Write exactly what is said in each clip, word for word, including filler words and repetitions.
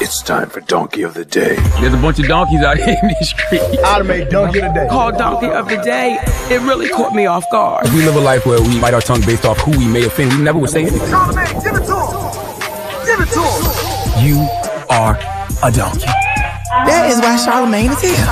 It's time for Donkey of the Day. There's a bunch of donkeys out here in these streets. Automate Donkey of the Day. Called Donkey of the Day. It really caught me off guard. We live a life where we bite our tongue based off who we may offend. We never would say anything. Automate, give it to him. Give it to him. You are a donkey. That is why Charlamagne is here.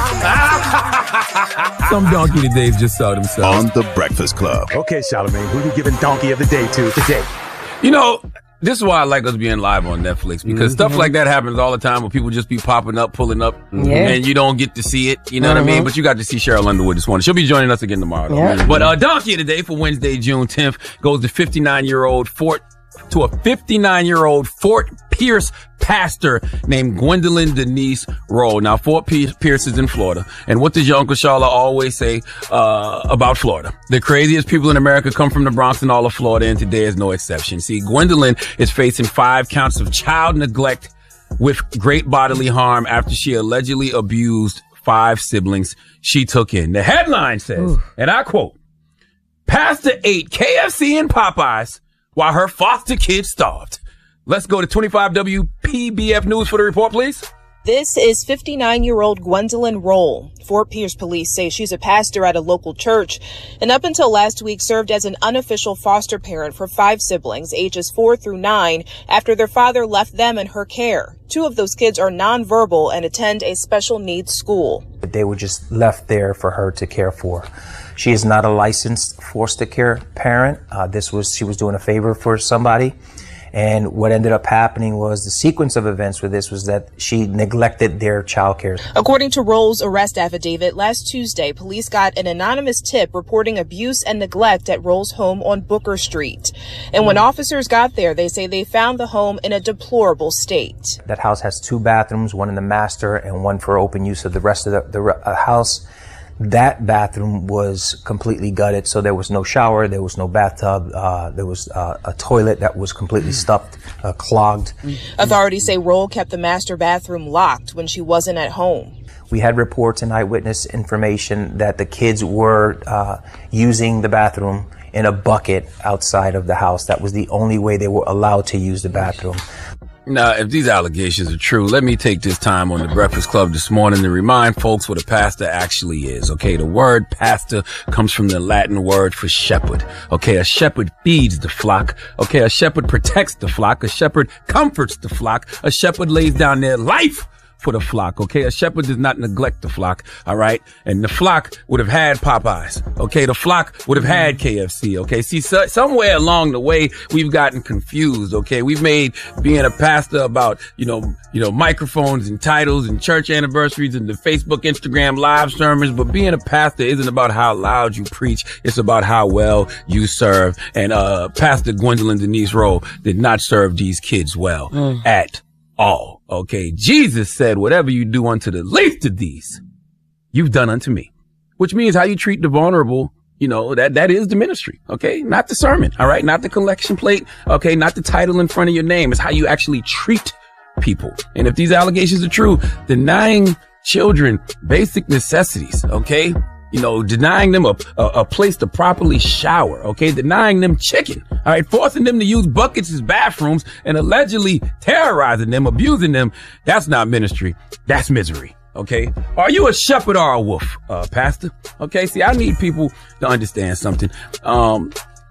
Some donkey todays just saw themselves. On The Breakfast Club. Okay, Charlamagne, who you giving Donkey of the Day to today? You know, this is why I like us being live on Netflix, because mm-hmm. stuff like that happens all the time where people just be popping up, pulling up, yeah. and you don't get to see it. You know mm-hmm. what I mean? But you got to see Cheryl Underwood this morning. She'll be joining us again tomorrow. Though, yeah. But uh, Donkey of the Day for Wednesday, June tenth, goes to fifty-nine-year-old Fort to a fifty-nine-year-old Fort Pierce pastor named Gwendolyn Denise Rowe. Now, Fort Pierce is in Florida. And what does your Uncle Charla always say uh about Florida? The craziest people in America come from the Bronx and all of Florida, and today is no exception. See, Gwendolyn is facing five counts of child neglect with great bodily harm after she allegedly abused five siblings she took in. The headline says, Ooh. and I quote, "Pastor ate K F C and Popeyes while her foster kids starved." Let's go to twenty-five W P B F News for the report, please. This is fifty-nine-year-old Gwendolyn Rowe. Fort Pierce police say she's a pastor at a local church and up until last week served as an unofficial foster parent for five siblings, ages four through nine, after their father left them in her care. Two of those kids are nonverbal and attend a special needs school. They were just left there for her to care for. She is not a licensed foster care parent. Uh, this was, she was doing a favor for somebody. And what ended up happening was the sequence of events with this was that she neglected their child care. According to Rowe's arrest affidavit, last Tuesday, police got an anonymous tip reporting abuse and neglect at Rowe's home on Booker Street. And when officers got there, they say they found the home in a deplorable state. That house has two bathrooms, one in the master and one for open use of the rest of the, the uh, house. That bathroom was completely gutted, so there was no shower, there was no bathtub, uh, there was uh, a toilet that was completely stuffed, uh, clogged. Authorities say Rowe kept the master bathroom locked when she wasn't at home. We had reports and eyewitness information that the kids were uh, using the bathroom in a bucket outside of the house. That was the only way they were allowed to use the bathroom. Now, if these allegations are true, let me take this time on the Breakfast Club this morning to remind folks what a pastor actually is. Okay, the word pastor comes from the Latin word for shepherd. Okay, a shepherd feeds the flock. Okay, a shepherd protects the flock. A shepherd comforts the flock. A shepherd lays down their life for the flock. Okay, a shepherd does not neglect the flock. All right, and the flock would have had Popeyes. Okay, the flock would have had K F C. Okay, see, so, somewhere along the way we've gotten confused. Okay, we've made being a pastor about you know you know microphones and titles and church anniversaries and the Facebook, Instagram live sermons. But being a pastor isn't about how loud you preach. It's about how well you serve. And uh Pastor Gwendolyn Denise Rowe did not serve these kids well mm. at all. Okay, Jesus said, whatever you do unto the least of these, you've done unto me. Which means how you treat the vulnerable, you know, that, that is the ministry. Okay, not the sermon. All right, not the collection plate. Okay, not the title in front of your name. It's how you actually treat people. And if these allegations are true, denying children basic necessities, okay, you know, denying them a, a, a place to properly shower, okay, denying them chicken, all right, forcing them to use buckets as bathrooms and allegedly terrorizing them, abusing them, that's not ministry, that's misery, okay? Are you a shepherd or a wolf, uh, pastor? Okay, see, I need people to understand something. Um,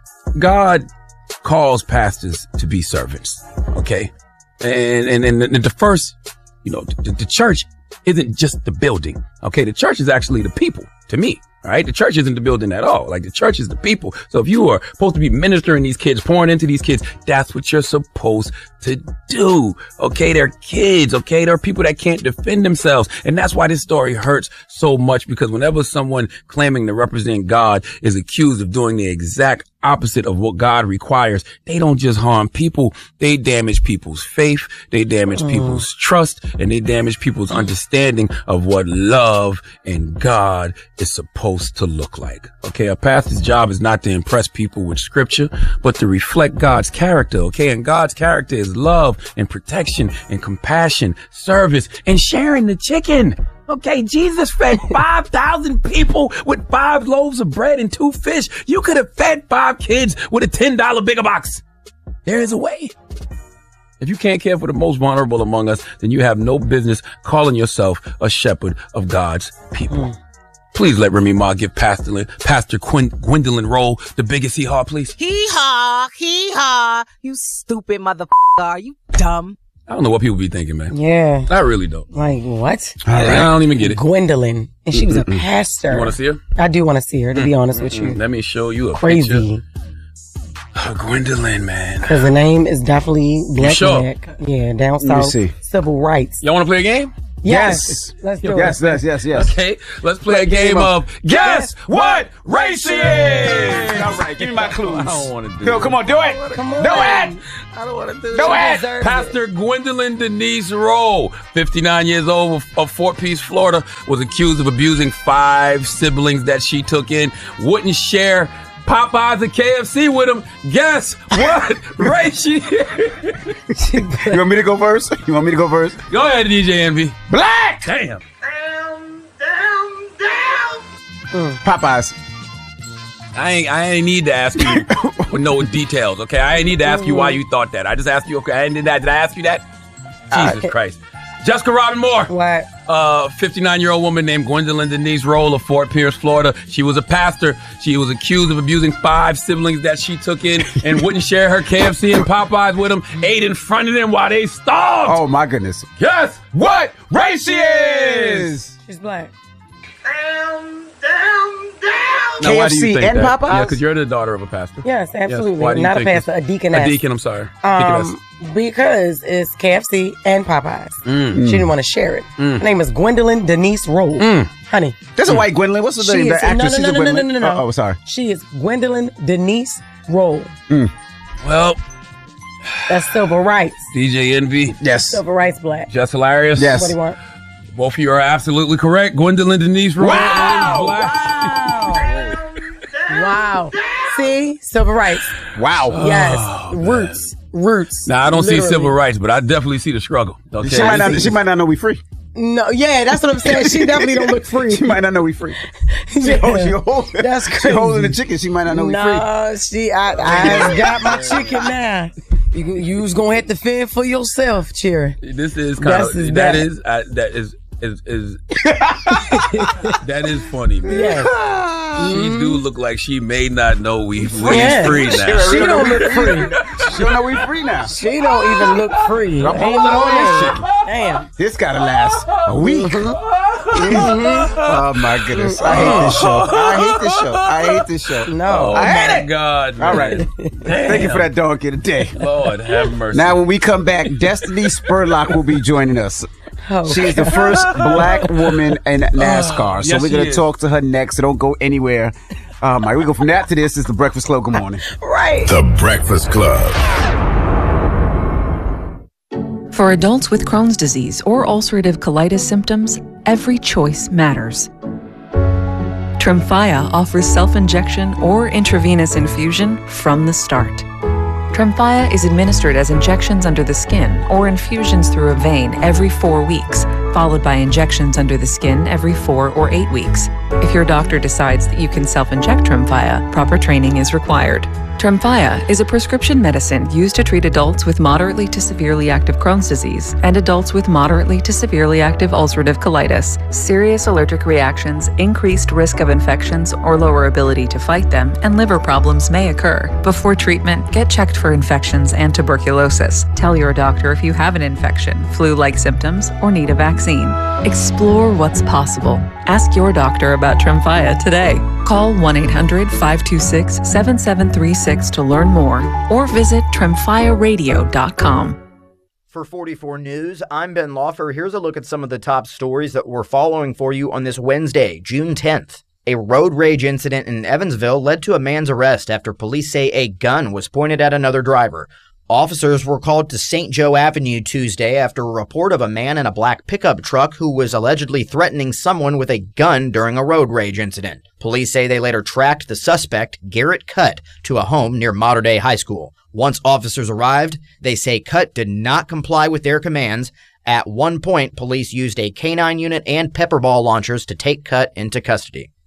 God calls pastors to be servants, okay? And, and, and, and the first, you know, the, the church isn't just the building, okay? The church is actually the people. To me, all right? The church isn't the building at all. Like, the church is the people. So if you are supposed to be ministering these kids, pouring into these kids, that's what you're supposed to do. Okay? They're kids. Okay? They're people that can't defend themselves. And that's why this story hurts so much, because whenever someone claiming to represent God is accused of doing the exact opposite of what God requires, they don't just harm people, they damage people's faith, they damage mm. people's trust, and they damage people's understanding of what love and God is supposed to look like. Okay, a pastor's job is not to impress people with scripture, but to reflect God's character. Okay, and God's character is love and protection and compassion, service, and sharing the chicken. Okay, Jesus fed five thousand people with five loaves of bread and two fish. You could have fed five kids with a ten dollar bigger box. There is a way. If you can't care for the most vulnerable among us, then you have no business calling yourself a shepherd of God's people. Mm. Please let Remy Ma give Pastor, Pastor Quin, Gwendolyn Roll the biggest hee-haw, please. Hee-haw, hee-haw. You stupid motherfucker. Are you dumb? I don't know what people be thinking, man. Yeah. I really don't. Like, what? I, I don't even get it. Gwendolyn. And she was a pastor. You want to see her? I do want to see her, to be honest with you. Let me show you a Crazy. picture. Oh, Gwendolyn, man. Because the name is definitely Black sure? Black. Yeah, down Let me south. see. Civil rights. Y'all want to play a game? Yes. Let's do Yes, it. yes, yes, yes. Okay, let's play a game of Guess What Race She Is! All right, give me my clues. I don't want to do Yo, it. come on, do it. Come on. Do it. I don't want to do Do it. it. Pastor Gwendolyn Denise Roll, fifty-nine years old, of Fort Pierce, Florida, was accused of abusing five siblings that she took in, wouldn't share Popeyes and K F C with him. Guess what race she is? You want me to go first? You want me to go first? Go ahead, D J Envy. Black. Damn. Down, down, down. Popeyes. I ain't, I ain't need to ask you with no details, okay? I ain't need to ask you why you thought that. I just asked you, okay, I didn't need that. Did I ask you that? Jesus Uh, Christ. Jessica Robin Moore. What? Uh, fifty-nine-year-old woman named Gwendolyn Denise Roll of Fort Pierce, Florida. She was a pastor. She was accused of abusing five siblings that she took in and wouldn't share her K F C and Popeyes with them, ate in front of them while they starved. Oh, my goodness. Guess what race she is? She's black. Down, down, down. Now, why do you K F C think and that? Popeyes? Yeah, because you're the daughter of a pastor. Yes, absolutely. Why do you Not a think pastor, a this? deaconess. A deacon, I'm sorry. Um, Deaconess. because it's K F C and Popeyes. Mm. She didn't want to share it. Her name is Gwendolyn Denise Roll. Mm. Honey. There's a white Gwendolyn. What's the She name? is, The actress. no, no, She's no, a no, no, Gwendolyn. no, no, no. Oh, oh, sorry. She is Gwendolyn Denise Roll. Well, That's civil rights. D J Envy. Yes. Civil rights black. Just hilarious. Yes. What do you want? Both of you are absolutely correct. Gwendolyn Denise Roll. Wow! is black. Wow. See? Civil rights. Wow. Yes. Roots. Roots. Now, I don't see Literally. civil rights, but I definitely see the struggle. Okay? She might not. She might not know we free. No, yeah, that's what I'm saying. She definitely don't look free. She might not know we free. She, Yeah. hold, she, hold, That's she crazy. holding the chicken. She might not know we free. No, she, I, I got my chicken now. You, you was gonna have to fend for yourself, Cherry. This is kind That's of his that bad. is uh, that is is is that is funny, man. Yeah. She do look like she may not know we we Yeah. free now. She don't look free. She don't know we free now. She don't even look free. I'm Ain't holding no on this way. chicken. Damn. This gotta last a week. Mm-hmm. Oh my goodness! I hate this show. I hate this show. I hate this show. No. Oh I hate my it. God! Man. All right. Thank you for that donkey today. Lord have mercy. Now, when we come back, Destiny Spurlock will be joining us. Oh. She is the first black woman in NASCAR. So yes, we're she going to is. talk to her next. So don't go anywhere. Um, all right, we go from that to this. This is the Breakfast Club. Good morning. Right. The Breakfast Club. For adults with Crohn's disease or ulcerative colitis symptoms, every choice matters. Tremfya offers self-injection or intravenous infusion from the start. Tremfya is administered as injections under the skin or infusions through a vein every four weeks, followed by injections under the skin every four or eight weeks. If your doctor decides that you can self-inject Tremfya, proper training is required. Tremfya is a prescription medicine used to treat adults with moderately to severely active Crohn's disease and adults with moderately to severely active ulcerative colitis. Serious allergic reactions, increased risk of infections or lower ability to fight them, and liver problems may occur. Before treatment, get checked for infections and tuberculosis. Tell your doctor if you have an infection, flu-like symptoms, or need a vaccine. Explore what's possible. Ask your doctor about Tremfya today. Call one eight hundred, five two six, seven seven three six to learn more or visit tremfya radio dot com. For forty-four News, I'm Ben Laufer. Here's a look at some of the top stories that we're following for you on this Wednesday, June tenth. A road rage incident in Evansville led to a man's arrest after police say a gun was pointed at another driver. Officers were called to Saint Joe Avenue Tuesday after a report of a man in a black pickup truck who was allegedly threatening someone with a gun during a road rage incident. Police say they later tracked the suspect, Garrett Cutt, to a home near Mater Dei High School. Once officers arrived, they say Cutt did not comply with their commands. At one point, police used a canine unit and pepper ball launchers to take Cutt into custody.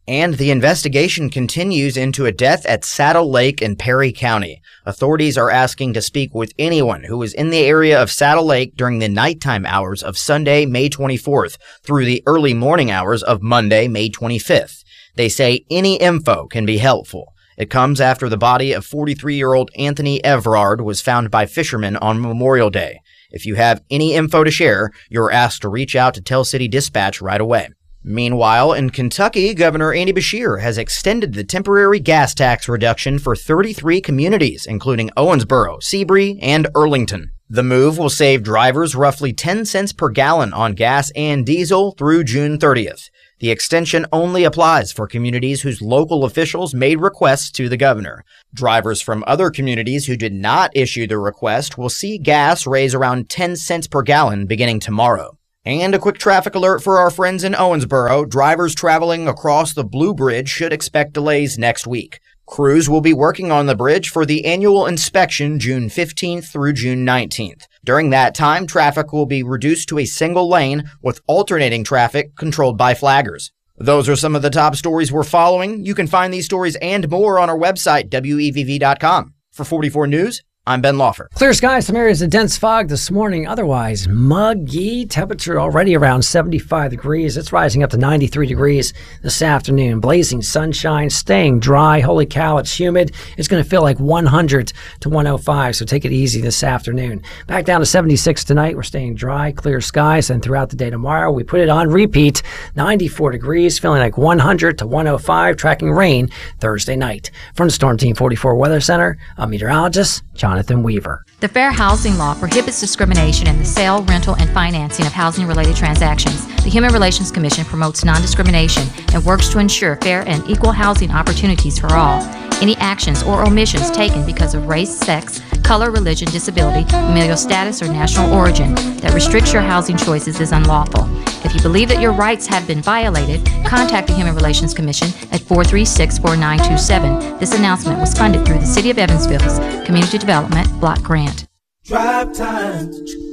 And the investigation continues into a death at Saddle Lake in Perry County. Authorities are asking to speak with anyone who was in the area of Saddle Lake during the nighttime hours of Sunday, May twenty-fourth, through the early morning hours of Monday, May twenty-fifth. They say any info can be helpful. It comes after the body of forty-three-year-old Anthony Everard was found by fishermen on Memorial Day. If you have any info to share, you're asked to reach out to Tell City Dispatch right away. Meanwhile, in Kentucky, Governor Andy Beshear has extended the temporary gas tax reduction for thirty-three communities, including Owensboro, Seabury, and Earlington. The move will save drivers roughly ten cents per gallon on gas and diesel through June thirtieth. The extension only applies for communities whose local officials made requests to the governor. Drivers from other communities who did not issue the request will see gas raise around ten cents per gallon beginning tomorrow. And a quick traffic alert for our friends in Owensboro. Drivers traveling across the Blue Bridge should expect delays next week. Crews will be working on the bridge for the annual inspection June fifteenth through June nineteenth. During that time, traffic will be reduced to a single lane with alternating traffic controlled by flaggers. Those are some of the top stories we're following. You can find these stories and more on our website, W E V V dot com. For forty-four News, I'm Ben Laufer. Clear skies, some areas of dense fog this morning. Otherwise, muggy. Temperature already around seventy-five degrees. It's rising up to ninety-three degrees this afternoon. Blazing sunshine, staying dry. Holy cow, it's humid. It's going to feel like one hundred to one oh five, so take it easy this afternoon. Back down to seventy-six tonight. We're staying dry, clear skies, and throughout the day tomorrow, we put it on repeat. ninety-four degrees, feeling like one hundred to one oh five, tracking rain Thursday night. From the Storm Team forty-four Weather Center, I'm meteorologist Jonathan Weaver. The Fair Housing Law prohibits discrimination in the sale, rental, and financing of housing-related transactions. The Human Relations Commission promotes non-discrimination and works to ensure fair and equal housing opportunities for all. Any actions or omissions taken because of race, sex, color, religion, disability, familial status, or national origin that restricts your housing choices is unlawful. If you believe that your rights have been violated, contact the Human Relations Commission at four three six, four nine two seven. This announcement was funded through the City of Evansville's Community Development Block Grant. Drive time.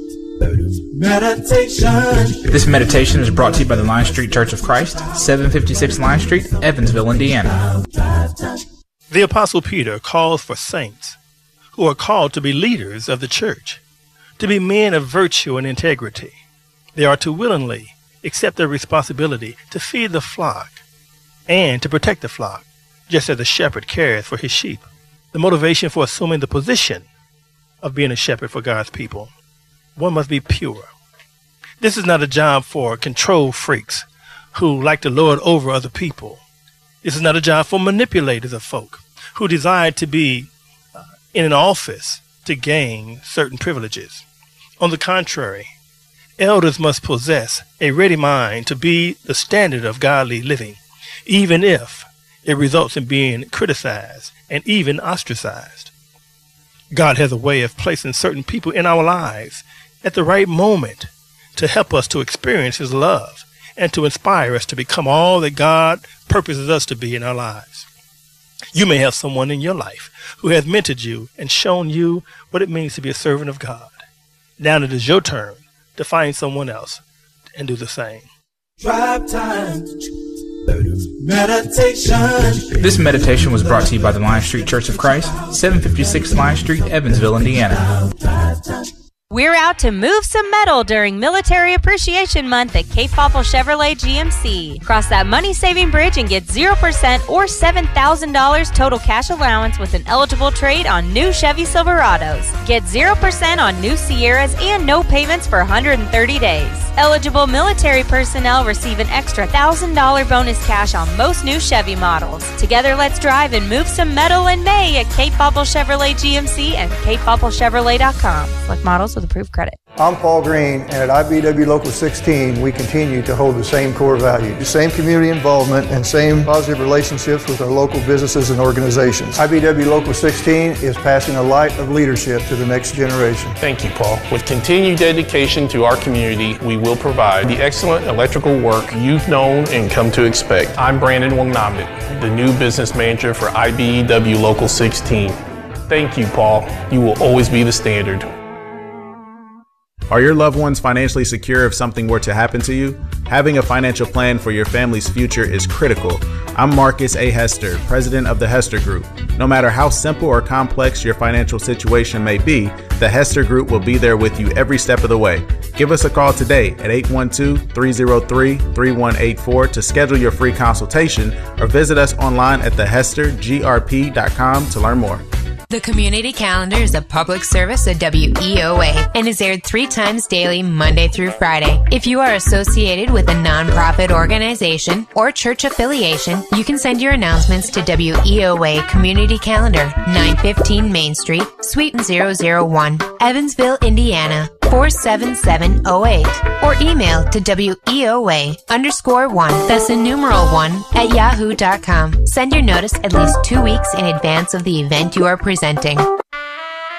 Meditation. This meditation is brought to you by the Line Street Church of Christ, seven fifty-six Line Street, Evansville, Indiana. The Apostle Peter calls for saints who are called to be leaders of the church, to be men of virtue and integrity. They are to willingly accept their responsibility to feed the flock and to protect the flock, just as a shepherd cares for his sheep. The motivation for assuming the position of being a shepherd for God's people: one must be pure. This is not a job for control freaks who like to lord over other people. This is not a job for manipulators of folk who desire to be uh, in an office to gain certain privileges. On the contrary, elders must possess a ready mind to be the standard of godly living, even if it results in being criticized and even ostracized. God has a way of placing certain people in our lives at the right moment to help us to experience his love and to inspire us to become all that God purposes us to be in our lives. You may have someone in your life who has mentored you and shown you what it means to be a servant of God. Now it is your turn to find someone else and do the same. Drive time. Meditation. This meditation was brought to you by the Line Street Church of Christ, seven fifty-six Line Street, Evansville, Indiana. We're out to move some metal during Military Appreciation Month at Cape Popple Chevrolet G M C. Cross that money-saving bridge and get zero percent or seven thousand dollars total cash allowance with an eligible trade on new Chevy Silverados. Get zero percent on new Sierras and no payments for one hundred thirty days. Eligible military personnel receive an extra one thousand dollars bonus cash on most new Chevy models. Together, let's drive and move some metal in May at Cape Popple Chevrolet G M C and cape popple chevrolet dot com. Select models with approved credit. I'm Paul Green, and at I B W Local sixteen, we continue to hold the same core values, the same community involvement, and same positive relationships with our local businesses and organizations. I B W Local sixteen is passing a light of leadership to the next generation. Thank you, Paul. With continued dedication to our community, we will provide the excellent electrical work you've known and come to expect. I'm Brandon Wangnamit, the new business manager for I B W Local sixteen. Thank you, Paul. You will always be the standard. Are your loved ones financially secure if something were to happen to you? Having a financial plan for your family's future is critical. I'm Marcus A. Hester, president of the Hester Group. No matter how simple or complex your financial situation may be, the Hester Group will be there with you every step of the way. Give us a call today at eight one two, three zero three, three one eight four to schedule your free consultation, or visit us online at the hester g r p dot com to learn more. The Community Calendar is a public service of W E O A and is aired three times daily, Monday through Friday. If you are associated with a nonprofit organization or church affiliation, you can send your announcements to W E O A Community Calendar, nine fifteen Main Street, Suite zero zero one, Evansville, Indiana, four seven seven oh eight, or email to W E O A underscore one, that's the numeral one, at yahoo dot com. Send your notice at least two weeks in advance of the event you are presenting.